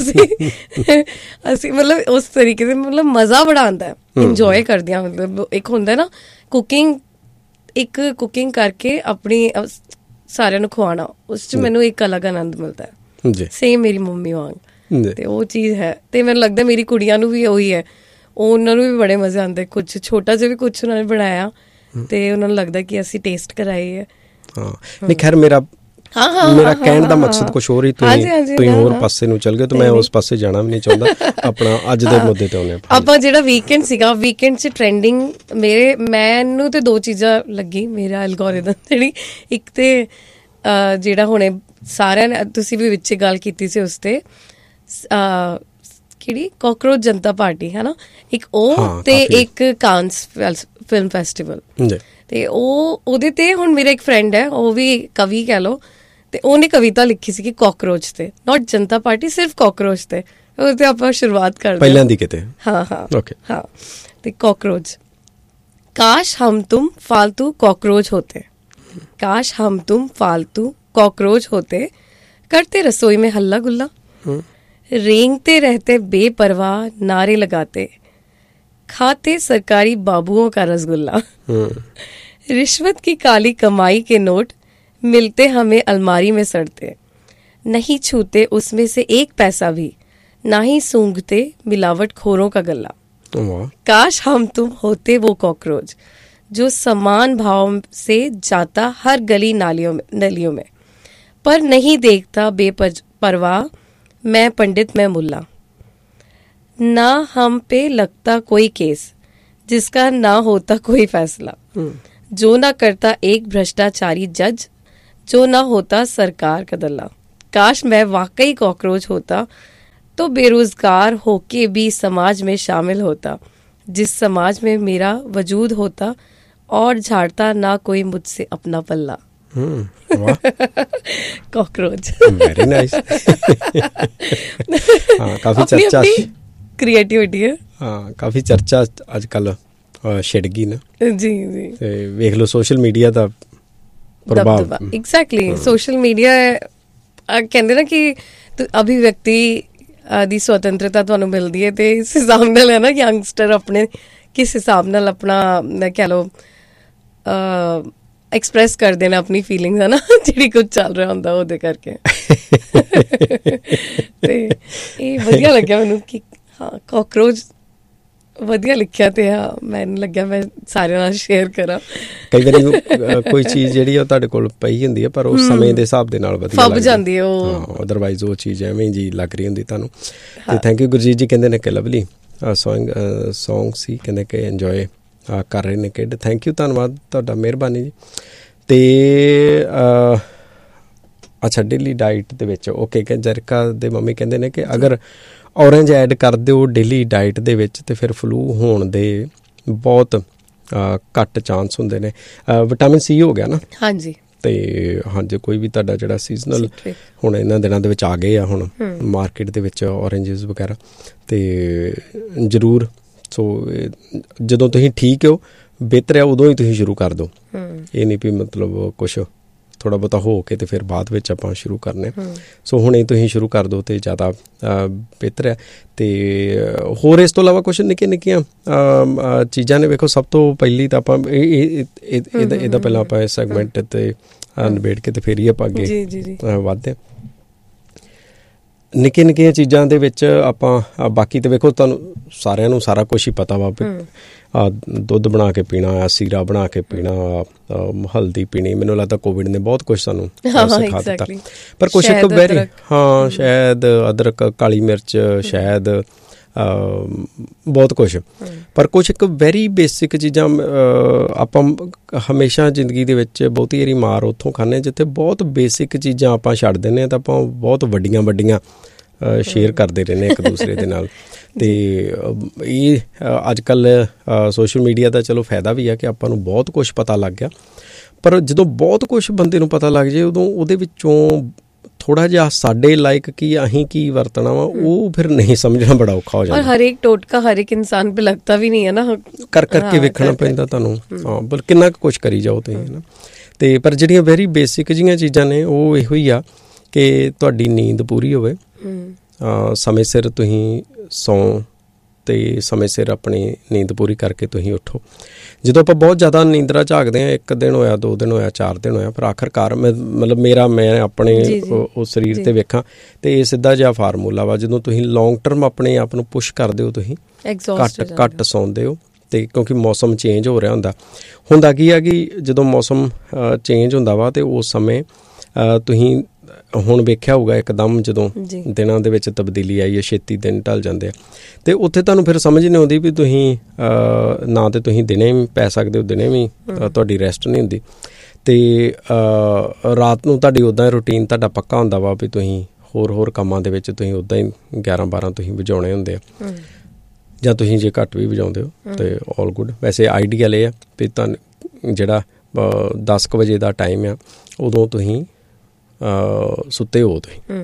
ਅਸੀਂ ਮਤਲਬ ਉਸ ਤਰੀਕੇ ਦੇ ਮਤਲਬ ਮਜ਼ਾ ਬੜਾ ਆਉਂਦਾ ਹੈ, ਇੰਜੋਏ ਕਰਦੇ ਹਾਂ। ਮਤਲਬ ਇੱਕ ਹੁੰਦਾ ਨਾ ਕੁਕਿੰਗ, ਇੱਕ ਕੁਕਿੰਗ ਕਰਕੇ ਆਪਣੀ ਸਾਰਿਆਂ ਨੂੰ ਖਵਾਉਣਾ, ਉਸ 'ਚ ਮੈਨੂੰ ਇੱਕ ਅਲੱਗ ਆਨੰਦ ਮਿਲਦਾ ਹੈ, ਸੇਮ ਮੇਰੀ ਮੰਮੀ ਵਾਂਗ। ਤੇ ਉਹ ਚੀਜ਼ ਹੈ, ਤੇ ਮੈਨੂੰ ਲੱਗਦਾ ਮੇਰੀ ਕੁੜੀਆਂ ਨੂੰ ਵੀ ਉਹੀ ਹੈ, ਉਹ ਉਹਨਾਂ ਨੂੰ ਵੀ ਬੜੇ ਮਜ਼ੇ ਆਉਂਦੇ। ਕੁਛ ਛੋਟਾ ਜਿਹਾ ਵੀ ਕੁਛ ਉਹਨਾਂ ਨੇ ਬਣਾਇਆ ਤੇ ਉਹਨਾਂ ਨੂੰ ਲੱਗਦਾ ਕਿ ਅਸੀਂ ਟੇਸਟ ਕਰਾਏ ਹੈ। ਹਾਂ ਨਹੀਂ ਖੈਰ ਮੇਰਾ ਮੇਰਾ ਕਹਿਣ ਦਾ ਮਕਸਦ ਕੁਛ ਹੋਰ ਹੀ, ਤੁਸੀਂ ਤੁਸੀਂ ਹੋਰ ਪਾਸੇ ਨੂੰ ਚੱਲ ਗਏ, ਤੇ ਮੈਂ ਉਸ ਪਾਸੇ ਜਾਣਾ ਵੀ ਨਹੀਂ ਚਾਹੁੰਦਾ। ਆਪਣਾ ਅੱਜ ਦੇ ਮੁੱਦੇ ਤੇ ਆਉਂਦੇ ਆਪਾਂ। ਜਿਹੜਾ ਵੀਕਐਂਡ ਸੀਗਾ, ਵੀਕਐਂਡ 'ਚ ਟ੍ਰੈਂਡਿੰਗ ਮੇਰੇ ਮੈਨੂੰ ਤੇ ਦੋ ਚੀਜ਼ਾਂ ਲੱਗੀ ਮੇਰਾ ਐਲਗੋਰਿਦਮ, ਜਿਹੜੀ ਇੱਕ ਤੇ ਜਿਹੜਾ ਹੁਣੇ ਸਾਰਿਆਂ ਨੇ ਤੁਸੀਂ ਵੀ ਵਿੱਚ ਗੱਲ ਕੀਤੀ ਸੀ ਉਸ ਤੇ ਕਿਹੜੀ ਕਾਕਰੋਚ ਜਨਤਾ ਪਾਰਟੀ ਹੈ ਨਾ, ਇੱਕ ਉਹ ਤੇ ਇੱਕ ਕਾਂਸ ਫਿਲਮ ਫੈਸਟੀਵਲ, ਤੇ ਉਹ ਉਹਦੇ ਤੇ ਹੁਣ ਮੇਰਾ ਇੱਕ ਫਰੈਂਡ ਹੈ, ਉਹ ਵੀ ਕਵੀ ਕਹਿ ਲਓ, ਤੇ ਉਹਨੇ ਕਵਿਤਾ ਲਿਖੀ ਸੀ ਕਿ ਕਾਕਰੋਚ ਤੇ, ਨੋਟ ਜਨਤਾ ਪਾਰਟੀ, ਸਿਰਫ ਕਾਕਰੋਚ ਤੇ। ਉਹ ਤੇ ਆਪਾਂ ਸ਼ੁਰੂਆਤ ਕਰਦੇ ਪਹਿਲਾਂ ਦੀ ਕਿਤੇ। ਹਾਂ ਹਾਂ ਹਾਂ ਤੇ ਕਾਕਰੋਚ। ਕਾਸ਼ ਹਮ तुम फालतू कॉकरोच होते, काश हम तुम फालतू कॉकरोच होते, करते रसोई में हल्ला गुल्ला, रेंगते रहते बेपरवाह नारे लगाते, खाते सरकारी बाबुओं का रसगुल्ला, रिश्वत की काली कमाई के नोट मिलते हमें अलमारी में सड़ते, नहीं छूते उसमें से एक पैसा भी, ना ही सूंघते मिलावट खोरों का गला। काश हम तुम होते वो कॉकरोच जो समान भाव से जाता हर गली नालियों में नलियों में, पर नहीं देखता बेपरवाह मैं पंडित मैं मुल्ला, ना हम पे लगता कोई केस जिसका ना होता कोई फैसला, जो ना करता एक भ्रष्टाचारी जज, जो ना होता सरकार का दल्ला। काश मैं वाकई कॉकरोच होता तो बेरोजगार होके भी समाज में शामिल होता, जिस समाज में मेरा वजूद होता और झाड़ता ना कोई मुझसे अपना पल्ला। कॉकरोच। Very nice. हाँ काफी चर्चा क्रिएटिविटी है। हाँ काफी चर्चा आजकल छिड़ गई ना। जी जी वेख लो सोशल मीडिया ਦਾ ਪ੍ਰਭਾਵ। ਐਗਜ਼ੈਕਟਲੀ ਸੋਸ਼ਲ ਮੀਡੀਆ ਕਹਿੰਦੇ ਨਾ ਕਿ ਅਭਿਵਿਅਕਤੀ ਦੀ ਸੁਤੰਤਰਤਾ ਤੁਹਾਨੂੰ ਮਿਲਦੀ ਹੈ, ਤੇ ਇਸ ਹਿਸਾਬ ਨਾਲ ਹੈ ਨਾ ਯੰਗਸਟਰ ਆਪਣੇ ਕਿਸ ਹਿਸਾਬ ਨਾਲ ਆਪਣਾ ਕਹਿ ਲਓ ਐਕਸਪ੍ਰੈਸ ਕਰਦੇ ਨੇ ਆਪਣੀ ਫੀਲਿੰਗਸ, ਹੈ ਨਾ, ਜਿਹੜੀ ਕੁਝ ਚੱਲ ਰਿਹਾ ਹੁੰਦਾ ਉਹਦੇ ਕਰਕੇ। ਤੇ ਇਹ ਵਧੀਆ ਲੱਗਿਆ ਮੈਨੂੰ ਕਿ ਹਾਂ ਕਾਕਰੋਚ ਵਧੀਆ ਲਿਖਿਆ, ਤੇ ਹਾਂ ਮੈਨੂੰ ਲੱਗਿਆ ਮੈਂ ਸਾਰਿਆਂ ਨਾਲ ਸ਼ੇਅਰ ਕਰਾਂ। ਕਈ ਵਾਰੀ ਕੋਈ ਚੀਜ਼ ਜਿਹੜੀ ਆ ਤੁਹਾਡੇ ਕੋਲ ਪਈ ਹੁੰਦੀ ਹੈ, ਪਰ ਉਹ ਸਮੇਂ ਦੇ ਹਿਸਾਬ ਦੇ ਨਾਲ ਵਧੀਆ ਲੱਗ ਜਾਂਦੀ ਹੈ, ਉਹ ਅਦਰਵਾਈਜ਼ ਉਹ ਚੀਜ਼ ਐਵੇਂ ਜੀ ਲੱਗ ਰਹੀ ਹੁੰਦੀ ਤੁਹਾਨੂੰ। ਤੇ ਥੈਂਕ ਯੂ ਗੁਰਜੀਤ ਜੀ, ਕਹਿੰਦੇ ਨੇ ਕਿ ਲਵਲੀ ਸੌਂਗ ਸੌਂਗ ਸੀ, ਕਹਿੰਦੇ ਕਿ ਇੰਜੋਏ ਕਰ ਰਹੇ ਨੇ ਕਿਡ। ਥੈਂਕ ਯੂ, ਧੰਨਵਾਦ ਤੁਹਾਡਾ, ਮਿਹਰਬਾਨੀ ਜੀ। ਤੇ ਅੱਛਾ ਡੇਲੀ ਡਾਈਟ ਦੇ ਵਿੱਚ ਓਕੇ ਕਿ ਜਰਕਾ ਦੇ ਮੰਮੀ ਕਹਿੰਦੇ ਨੇ ਕਿ ਅਗਰ ਔਰੇਂਜ ਐਡ ਕਰ ਦਿਓ ਡੇਲੀ ਡਾਈਟ ਦੇ ਵਿੱਚ ਤੇ ਫਿਰ ਫਲੂ ਹੋਣ ਦੇ ਬਹੁਤ ਘੱਟ ਚਾਂਸ ਹੁੰਦੇ ਨੇ। ਵਿਟਾਮਿਨ ਸੀ ਹੋ ਗਿਆ ਨਾ। ਹਾਂਜੀ। ਤੇ ਹਾਂਜੀ, ਕੋਈ ਵੀ ਤੁਹਾਡਾ ਜਿਹੜਾ ਸੀਜ਼ਨਲ ਹੁਣ ਇਹਨਾਂ ਦਿਨਾਂ ਦੇ ਵਿੱਚ ਆ ਗਏ ਆ ਹੁਣ ਮਾਰਕੀਟ ਦੇ ਵਿੱਚ ਔਰੇਂਜਸ ਵਗੈਰਾ, ਤੇ ਜ਼ਰੂਰ ਸੋ ਜਦੋਂ ਤੁਸੀਂ ਠੀਕ ਹੋ ਬਿਹਤਰ ਆ ਉਦੋਂ ਹੀ ਤੁਸੀਂ ਸ਼ੁਰੂ ਕਰ ਦਿਓ। ਇਹ ਨਹੀਂ ਵੀ ਮਤਲਬ ਕੁਛ ਥੋੜ੍ਹਾ ਬਹੁਤਾ ਹੋ ਕੇ ਤੇ ਫਿਰ ਬਾਅਦ ਵਿੱਚ ਆਪਾਂ ਸ਼ੁਰੂ ਕਰਨੇ। ਸੋ ਹੁਣ ਇਹ ਤੁਸੀਂ ਸ਼ੁਰੂ ਕਰ ਦਿਓ ਤੇ ਜ਼ਿਆਦਾ ਬਿਹਤਰ ਹੈ। ਤੇ ਹੋਰ ਇਸ ਤੋਂ ਇਲਾਵਾ ਕੁਛ ਨਿੱਕੀਆਂ ਨਿੱਕੀਆਂ ਚੀਜ਼ਾਂ ਨੇ। ਵੇਖੋ, ਸਭ ਤੋਂ ਪਹਿਲੀ ਤਾਂ ਆਪਾਂ ਇਹਦਾ ਇਹਦਾ ਪਹਿਲਾਂ ਆਪਾਂ ਇਸ ਸੈਗਮੈਂਟ ਤੇ ਨਿਬੇੜ ਕੇ ਤੇ ਫਿਰ ਹੀ ਆਪਾਂ ਅੱਗੇ ਵੱਧਦੇ ਹਾਂ। ਨਿੱਕੀਆਂ ਨਿੱਕੀਆਂ ਚੀਜ਼ਾਂ ਦੇ ਵਿੱਚ ਆਪਾਂ ਬਾਕੀ ਤਾਂ ਵੇਖੋ ਤੁਹਾਨੂੰ ਸਾਰਿਆਂ ਨੂੰ ਸਾਰਾ ਕੁਛ ਹੀ ਪਤਾ ਵਾ। ਦੁੱਧ ਬਣਾ ਕੇ ਪੀਣਾ, ਸੀਰਾ ਬਣਾ ਕੇ ਪੀਣਾ, ਹਲਦੀ ਪੀਣੀ। ਮੈਨੂੰ ਲੱਗਦਾ ਕੋਵਿਡ ਨੇ ਬਹੁਤ ਕੁਛ ਸਾਨੂੰ ਸਿਖਾ ਦਿੱਤਾ। ਪਰ ਕੁਛ ਇੱਕ ਵੈਰੀ ਹਾਂ ਸ਼ਹਿਦ, ਅਦਰਕ, ਕਾਲੀ ਮਿਰਚ, ਸ਼ਹਿਦ, ਬਹੁਤ ਕੁਛ। ਪਰ ਕੁਛ ਇੱਕ ਵੈਰੀ ਬੇਸਿਕ ਚੀਜ਼ਾਂ ਆਪਾਂ ਹਮੇਸ਼ਾ ਜ਼ਿੰਦਗੀ ਦੇ ਵਿੱਚ ਬਹੁਤੀ ਵਾਰੀ ਮਾਰ ਉੱਥੋਂ ਖਾਂਦੇ ਜਿੱਥੇ ਬਹੁਤ ਬੇਸਿਕ ਚੀਜ਼ਾਂ ਆਪਾਂ ਛੱਡ ਦਿੰਦੇ ਹਾਂ ਤਾਂ ਆਪਾਂ ਬਹੁਤ ਵੱਡੀਆਂ ਵੱਡੀਆਂ ਸ਼ੇਅਰ ਕਰਦੇ ਰਹਿੰਦੇ ਇੱਕ ਦੂਸਰੇ ਦੇ ਨਾਲ। ਅਤੇ ਇਹ ਅੱਜ ਕੱਲ੍ਹ ਸੋਸ਼ਲ ਮੀਡੀਆ ਦਾ ਚਲੋ ਫਾਇਦਾ ਵੀ ਆ ਕਿ ਆਪਾਂ ਨੂੰ ਬਹੁਤ ਕੁਛ ਪਤਾ ਲੱਗ ਗਿਆ। ਪਰ ਜਦੋਂ ਬਹੁਤ ਕੁਛ ਬੰਦੇ ਨੂੰ ਪਤਾ ਲੱਗ ਜਾਏ ਉਦੋਂ ਉਹਦੇ ਵਿੱਚੋਂ ਥੋੜਾ ਜਿਹਾ ਸਾਡੇ ਲਾਇਕ ਕੀ ਅਸੀਂ ਕੀ ਵਰਤਣਾ ਵਾ ਉਹ ਫਿਰ ਨਹੀਂ ਸਮਝਣਾ ਬੜਾ ਔਖਾ ਹੋ ਜਾਂਦਾ। ਹਰ ਇੱਕ ਟੋਟਕਾ ਹਰ ਇੱਕ ਇਨਸਾਨ ਪੇ ਲੱਗਦਾ ਵੀ ਨਹੀਂ ਹੈ ਨਾ, ਕਰ ਕਰਕੇ ਵੇਖਣਾ ਪੈਂਦਾ ਤੁਹਾਨੂੰ। ਹਾਂ, ਪਰ ਕਿੰਨਾ ਕੁ ਕੁਛ ਕਰੀ ਜਾਓ ਤੁਸੀਂ, ਹੈ ਨਾ। ਅਤੇ ਪਰ ਜਿਹੜੀਆਂ ਵੈਰੀ ਬੇਸਿਕ ਜਿਹੀਆਂ ਚੀਜ਼ਾਂ ਨੇ ਉਹ ਇਹੋ ਹੀ ਆ ਕਿ ਤੁਹਾਡੀ ਨੀਂਦ ਪੂਰੀ ਹੋਵੇ, ਸਮੇਂ ਸਿਰ ਤੁਸੀਂ ਸੌਂ ਅਤੇ ਸਮੇਂ ਸਿਰ ਆਪਣੀ ਨੀਂਦ ਪੂਰੀ ਕਰਕੇ ਤੁਸੀਂ ਉੱਠੋ। ਜਦੋਂ ਆਪਾਂ ਬਹੁਤ ਜ਼ਿਆਦਾ ਨੀਂਦਰਾ ਝਾਕਦੇ ਹਾਂ, ਇੱਕ ਦਿਨ ਹੋਇਆ, ਦੋ ਦਿਨ ਹੋਇਆ, ਚਾਰ ਦਿਨ ਹੋਇਆ, ਪਰ ਆਖਰਕਾਰ ਮੈਂ ਮਤਲਬ ਮੇਰਾ ਮੈਂ ਆਪਣੇ ਉਹ ਸਰੀਰ 'ਤੇ ਵੇਖਾਂ ਅਤੇ ਇਹ ਸਿੱਧਾ ਜਿਹਾ ਫਾਰਮੂਲਾ ਵਾ। ਜਦੋਂ ਤੁਸੀਂ ਲੌਂਗ ਟਰਮ ਆਪਣੇ ਆਪ ਨੂੰ ਪੁਸ਼ ਕਰਦੇ ਹੋ, ਤੁਸੀਂ ਘੱਟ ਘੱਟ ਸੌਂਦੇ ਹੋ। ਅਤੇ ਕਿਉਂਕਿ ਮੌਸਮ ਚੇਂਜ ਹੋ ਰਿਹਾ ਹੁੰਦਾ ਹੁੰਦਾ ਕੀ ਆ ਕਿ ਜਦੋਂ ਮੌਸਮ ਚੇਂਜ ਹੁੰਦਾ ਵਾ ਅਤੇ ਉਸ ਸਮੇਂ ਤੁਸੀਂ ਹੁਣ ਵੇਖਿਆ ਹੋਊਗਾ ਇੱਕਦਮ ਜਦੋਂ ਦਿਨਾਂ ਦੇ ਵਿੱਚ ਤਬਦੀਲੀ ਆਈ ਹੈ, ਛੇਤੀ ਦਿਨ ਢਲ ਜਾਂਦੇ ਆ ਅਤੇ ਉੱਥੇ ਤੁਹਾਨੂੰ ਫਿਰ ਸਮਝ ਨਹੀਂ ਆਉਂਦੀ ਵੀ ਤੁਸੀਂ ਨਾ ਤਾਂ ਤੁਸੀਂ ਦਿਨੇ ਵੀ ਪੈ ਸਕਦੇ ਹੋ, ਦਿਨੇ ਵੀ ਤੁਹਾਡੀ ਰੈਸਟ ਨਹੀਂ ਹੁੰਦੀ। ਅਤੇ ਰਾਤ ਨੂੰ ਤੁਹਾਡੀ ਉੱਦਾਂ ਰੂਟੀਨ ਤੁਹਾਡਾ ਪੱਕਾ ਹੁੰਦਾ ਵਾ ਵੀ ਤੁਸੀਂ ਹੋਰ ਹੋਰ ਕੰਮਾਂ ਦੇ ਵਿੱਚ ਤੁਸੀਂ ਉੱਦਾਂ ਹੀ ਗਿਆਰਾਂ ਬਾਰਾਂ ਤੁਸੀਂ ਵਜਾਉਣੇ ਹੁੰਦੇ ਆ, ਜਾਂ ਤੁਸੀਂ ਜੇ ਘੱਟ ਵੀ ਵਜਾਉਂਦੇ ਹੋ ਅਤੇ ਆਲ ਗੁੱਡ। ਵੈਸੇ ਆਈਡੀਅਲ ਇਹ ਆ ਵੀ ਤੁਹਾਨੂੰ ਜਿਹੜਾ ਦਸ ਕੁ ਵਜੇ ਦਾ ਟਾਈਮ ਆ ਉਦੋਂ ਤੁਸੀਂ ਸੁੱਤੇ ਹੋ ਤੁਸੀਂ।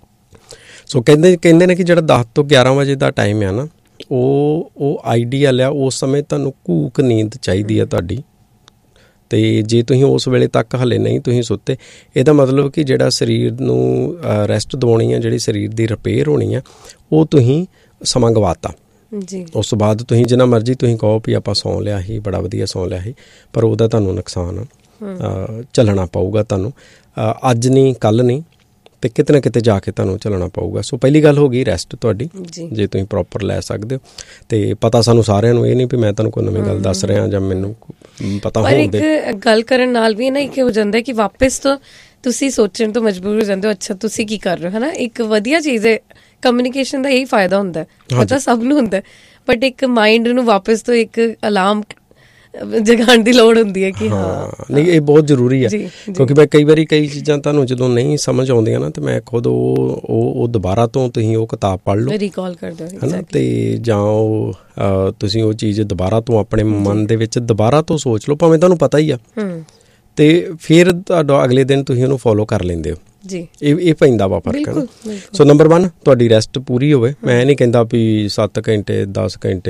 ਸੋ ਕਹਿੰਦੇ ਕਹਿੰਦੇ ਨੇ ਕਿ ਜਿਹੜਾ ਦਸ ਤੋਂ ਗਿਆਰਾਂ ਵਜੇ ਦਾ ਟਾਈਮ ਆ ਨਾ ਉਹ ਉਹ ਆਈਡੀਅਲ ਆ। ਉਸ ਸਮੇਂ ਤੁਹਾਨੂੰ ਘੂਕ ਨੀਂਦ ਚਾਹੀਦੀ ਆ ਤੁਹਾਡੀ। ਅਤੇ ਜੇ ਤੁਸੀਂ ਉਸ ਵੇਲੇ ਤੱਕ ਹਾਲੇ ਨਹੀਂ ਤੁਸੀਂ ਸੁੱਤੇ, ਇਹਦਾ ਮਤਲਬ ਕਿ ਜਿਹੜਾ ਸਰੀਰ ਨੂੰ ਰੈਸਟ ਦਿਵਾਉਣੀ ਆ, ਜਿਹੜੀ ਸਰੀਰ ਦੀ ਰਿਪੇਅਰ ਹੋਣੀ ਆ, ਉਹ ਤੁਸੀਂ ਸਮਾਂ ਗਵਾਤਾ ਜੀ। ਉਸ ਤੋਂ ਬਾਅਦ ਤੁਸੀਂ ਜਿੰਨਾ ਮਰਜ਼ੀ ਤੁਸੀਂ ਕਹੋ ਵੀ ਆਪਾਂ ਸੌਂ ਲਿਆ ਸੀ, ਬੜਾ ਵਧੀਆ ਸੌਂ ਲਿਆ ਸੀ, ਪਰ ਉਹਦਾ ਤੁਹਾਨੂੰ ਨੁਕਸਾਨ ਝੱਲਣਾ ਪਊਗਾ। ਤੁਹਾਨੂੰ ਅੱਜ ਨਹੀਂ ਕੱਲ੍ਹ ਨਹੀਂ ਅਤੇ ਕਿਤੇ ਨਾ ਕਿਤੇ ਜਾ ਕੇ ਤੁਹਾਨੂੰ ਚੱਲਣਾ ਪਊਗਾ। ਸੋ ਪਹਿਲੀ ਗੱਲ ਹੋ ਗਈ ਰੈਸਟ ਤੁਹਾਡੀ, ਜੇ ਤੁਸੀਂ ਪ੍ਰੋਪਰ ਲੈ ਸਕਦੇ ਹੋ। ਅਤੇ ਪਤਾ ਸਾਨੂੰ ਸਾਰਿਆਂ ਨੂੰ, ਇਹ ਨਹੀਂ ਵੀ ਮੈਂ ਤੁਹਾਨੂੰ ਕੋਈ ਨਵੀਂ ਗੱਲ ਦੱਸ ਰਿਹਾ ਜਾਂ ਮੈਨੂੰ ਪਤਾ ਹੋਣ ਦੇ। ਇੱਕ ਗੱਲ ਕਰਨ ਨਾਲ ਵੀ ਨਾ ਇੱਕ ਹੋ ਜਾਂਦਾ ਕਿ ਵਾਪਸ ਤੋਂ ਤੁਸੀਂ ਸੋਚਣ ਤੋਂ ਮਜਬੂਰ ਹੋ ਜਾਂਦੇ ਹੋ, ਅੱਛਾ ਤੁਸੀਂ ਕੀ ਕਰ ਰਹੇ ਹੋ, ਹੈ ਨਾ। ਇੱਕ ਵਧੀਆ ਚੀਜ਼ ਹੈ, ਕਮਿਊਨੀਕੇਸ਼ਨ ਦਾ ਇਹੀ ਫਾਇਦਾ ਹੁੰਦਾ, ਪਤਾ ਸਭ ਨੂੰ ਹੁੰਦਾ, ਬਟ ਇੱਕ ਮਾਈਂਡ ਨੂੰ ਵਾਪਸ ਤੋਂ ਇੱਕ ਅਲਾਰਮ ਜਗਾਉਣ ਦੀ ਲੋੜ ਹੁੰਦੀ ਹੈ ਕਿ ਹਾਂ ਨਹੀਂ, ਇਹ ਬਹੁਤ ਜ਼ਰੂਰੀ ਹੈ। ਕਿਉਂਕਿ ਮੈਂ ਕਈ ਵਾਰੀ ਕਈ ਚੀਜ਼ਾਂ ਤੁਹਾਨੂੰ ਜਦੋਂ ਨਹੀਂ ਸਮਝ ਆਉਂਦੀਆਂ ਨਾ ਤਾਂ ਮੈਂ ਖੁਦ ਉਹ ਉਹ ਦੁਬਾਰਾ ਤੋਂ ਤੁਸੀਂ ਉਹ ਕਿਤਾਬ ਪੜ੍ਹ ਲਓ, ਰੀਕਾਲ ਕਰ ਦਿਓ, ਹੈ ਨਾ। ਅਤੇ ਜਾਂ ਉਹ ਤੁਸੀਂ ਉਹ ਚੀਜ਼ ਦੁਬਾਰਾ ਤੋਂ ਆਪਣੇ ਮਨ ਦੇ ਵਿੱਚ ਦੁਬਾਰਾ ਤੋਂ ਸੋਚ ਲਓ, ਭਾਵੇਂ ਤੁਹਾਨੂੰ ਪਤਾ ਹੀ ਆ, ਅਤੇ ਫਿਰ ਤੁਹਾਡਾ ਅਗਲੇ ਦਿਨ ਤੁਸੀਂ ਉਹਨੂੰ ਫੋਲੋ ਕਰ ਲੈਂਦੇ ਹੋ ਜੀ। ਇਹ ਇਹ ਪੈਂਦਾ ਵਾ ਫਰਕ, ਹੈ ਨਾ। ਸੋ ਨੰਬਰ ਵਨ ਤੁਹਾਡੀ ਰੈਸਟ ਪੂਰੀ ਹੋਵੇ। ਮੈਂ ਨਹੀਂ ਕਹਿੰਦਾ ਵੀ ਸੱਤ ਘੰਟੇ ਦਸ ਘੰਟੇ